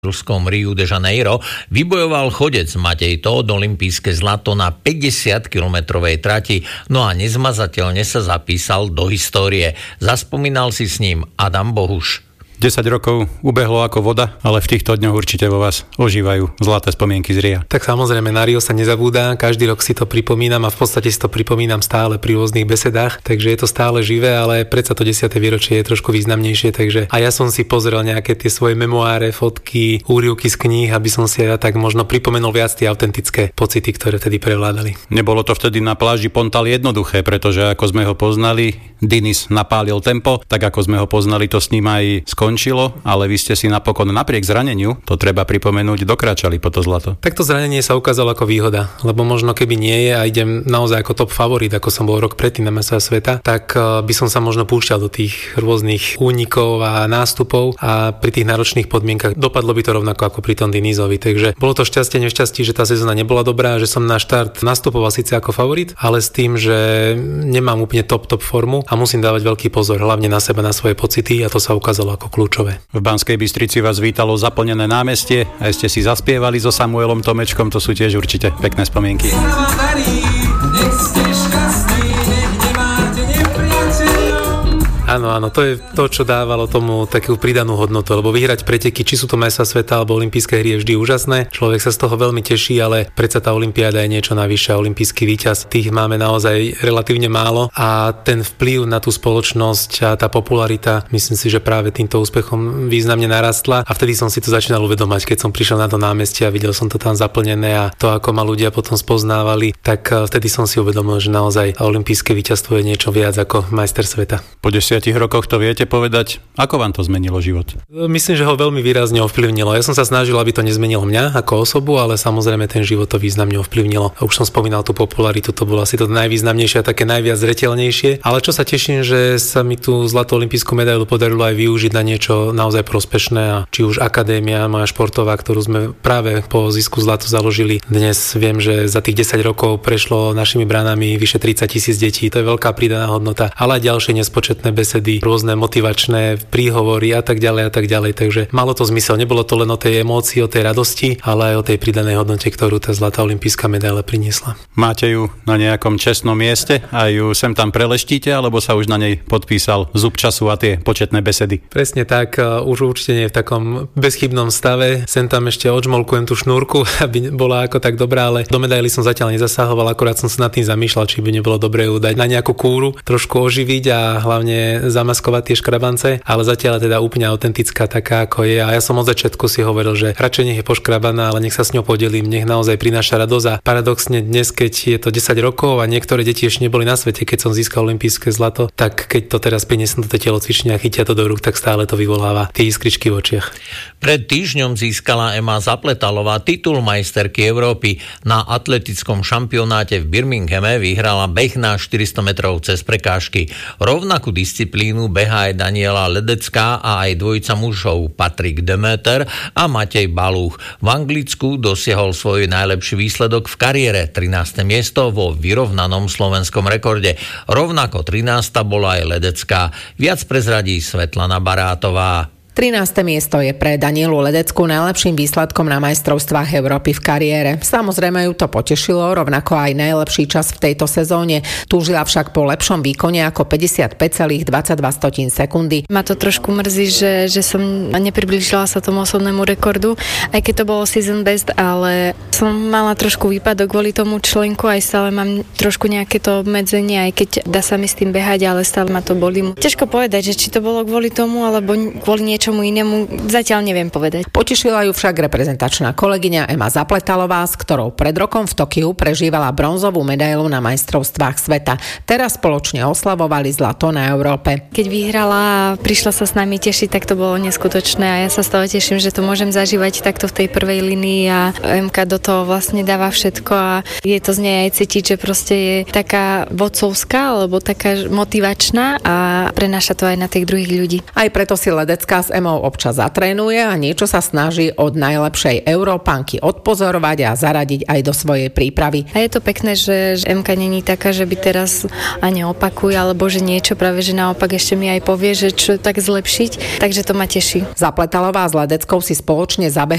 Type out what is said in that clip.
ruskom Riu de Janeiro vybojoval chodec Matej Tóth olympijské zlato na 50-kilometrovej trati, no a nezmazateľne sa zapísal do histórie. Zaspomínal si s ním Adam Bohuš. 10 rokov ubehlo ako voda, ale v týchto dňoch určite vo vás ožívajú zlaté spomienky z Ria. Tak samozrejme, na Rio sa nezabúda, každý rok si to pripomínam a v podstate si to pripomínam stále pri rôznych besedách, takže je to stále živé, ale predsa to 10. výročie je trošku významnejšie, takže a ja som si pozrel nejaké tie svoje memoáre, fotky, úryvky z kníh, aby som si ja tak možno pripomenul viac tie autentické pocity, ktoré vtedy prevládali. Nebolo to vtedy na pláži Pontal jednoduché, pretože ako sme ho poznali, Dinis napálil tempo, tak ako sme ho poznali, to s ním aj skončilo, ale vy ste si napokon napriek zraneniu, to treba pripomenúť, dokračali po to zlato. Tak to zranenie sa ukázalo ako výhoda, lebo možno keby nie je a idem naozaj ako top favorit, ako som bol rok predtým na majstrovstvách sveta, tak by som sa možno púšťal do tých rôznych únikov a nástupov a pri tých náročných podmienkach dopadlo by to rovnako ako pri tom Dinisovi. Takže bolo to šťastie, nešťastie, že tá sezóna nebola dobrá, že som na štart nastupoval síce ako favorit, ale s tým, že nemám úplne top formu a musím dávať veľký pozor, hlavne na seba, na svoje pocity a to sa ukázalo ako kľúčové. V Banskej Bystrici vás vítalo zaplnené námestie a ste si zaspievali so Samuelom Tomečkom, to sú tiež určite pekné spomienky. Áno, to je to, čo dávalo tomu takú pridanú hodnotu, lebo vyhrať preteky, či sú to majstrovstvá sveta alebo olympijské hry, je vždy úžasné. Človek sa z toho veľmi teší, ale predsa tá olympiáda je niečo navyše, olympijský víťaz. Tých máme naozaj relatívne málo a ten vplyv na tú spoločnosť a tá popularita, myslím si, že práve týmto úspechom významne narastla a vtedy som si to začínal uvedomať, keď som prišiel na to námestie a videl som to tam zaplnené a to, ako ma ľudia potom spoznávali, tak vtedy som si uvedomil, že naozaj olympijské víťazstvo je niečo viac ako majster sveta. Po 10 rokoch to viete povedať, ako vám to zmenilo život? Myslím, že ho veľmi výrazne ovplyvnilo. Ja som sa snažil, aby to nezmenilo mňa ako osobu, ale samozrejme ten život to významne ovplyvnilo. A už som spomínal tú popularitu, to bolo asi to najvýznamnejšie a také najviac zreteľnejšie. Ale čo sa teším, že sa mi tú zlatú olympijskú medailu podarilo aj využiť na niečo naozaj prospešné, a či už akadémia moja športová, ktorú sme práve po zisku zlatu založili. Dnes viem, že za tých 10 rokov prešlo našimi bránami vyše 30,000 detí. To je veľká pridaná hodnota, ale aj ďalšie nespočetné besedy, rôzne motivačné príhovory a tak ďalej. Takže malo to zmysel. Nebolo to len o tej emócii, o tej radosti, ale aj o tej pridanej hodnote, ktorú tá zlatá olympijská medaila priniesla. Máte ju na nejakom čestnom mieste a ju sem tam preleštíte, alebo sa už na nej podpísal zub času a tie početné besedy? Presne tak, už určite nie je v takom bezchybnom stave. Sem tam ešte odžmolkujem tú šnúrku, aby bola ako tak dobrá, ale do medaily som zatiaľ nezasahoval, akorát som sa nad tým zamýšľal, či by nebolo dobré ju dať na nejakú kúru, trošku oživiť a hlavne zamaskovať tie škrabance, ale zatiaľ teda úplne autentická taká, ako je. A ja som od začiatku si hovoril, že radšej nech je poškrabaná, ale nech sa s ňou podelím, nech naozaj prináša radosť. A paradoxne dnes, keď je to 10 rokov a niektoré deti ešte neboli na svete, keď som získal olympijské zlato, tak keď to teraz priniesem do tej telocvične a chytia to do rúk, tak stále to vyvoláva tie iskričky v očiach. Pred týždňom získala Ema Zapletalová titul majsterky Európy. Na atletickom šampionáte v Birminghame vyhrala beh na 400 metrov cez prekážky. Rovnakú disciplínu behá aj Daniela Ledecká a aj dvojica mužov Patrik Demeter a Matej Balúch. V Anglicku dosiahol svoj najlepší výsledok v kariére, 13. miesto vo vyrovnanom slovenskom rekorde. Rovnako 13. bola aj Ledecká. Viac prezradí Svetlana Barátová. 13. miesto je pre Danielu Ledeckú najlepším výsledkom na majstrovstvách Európy v kariére. Samozrejme ju to potešilo, rovnako aj najlepší čas v tejto sezóne. Túžila však po lepšom výkone ako 55,22 sekundy. Ma to trošku mrzí, že som nepriblížila sa tomu osobnému rekordu, aj keď to bolo season best, ale som mala trošku výpadok kvôli tomu členku, aj stále mám trošku nejaké to obmedzenie, aj keď dá sa mi s tým behať, ale stále ma to bolí. Ťažko povedať, že či to bolo kvôli tomu, alebo kvôli niečomu inému, zatiaľ neviem povedať. Potešila ju však reprezentačná kolegyňa Ema Zapletalová, s ktorou pred rokom v Tokiu prežívala bronzovú medailu na majstrovstvách sveta. Teraz spoločne oslavovali zlato na Európe. Keď vyhrala a prišla sa s nami tešiť, tak to bolo neskutočné a ja sa z toho teším, že to môžem zažívať takto v tej prvej línii a Emka do toho vlastne dáva všetko a je to z nej aj cítiť, že proste je taká vodcovská alebo taká motivačná a prenáša to aj na tých druhých ľudí. Aj preto si Ledecká s Emou občas zatrénuje a niečo sa snaží od najlepšej Európanky odpozorovať a zaradiť aj do svojej prípravy. A je to pekné, že Emka není taká, že by teraz ani opakuje, alebo že niečo, práve že naopak ešte mi aj povie, že čo tak zlepšiť, takže to ma teší. Zapletalová s Ledeckou si spoločne zabehli